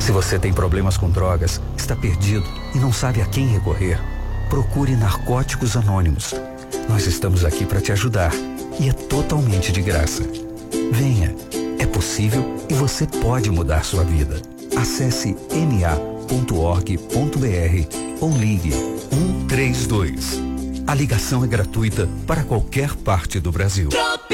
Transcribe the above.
Se você tem problemas com drogas, está perdido e não sabe a quem recorrer, procure Narcóticos Anônimos. Nós estamos aqui para te ajudar e é totalmente de graça. Venha, é possível e você pode mudar sua vida. Acesse na.org.br ou ligue 132. A ligação é gratuita para qualquer parte do Brasil.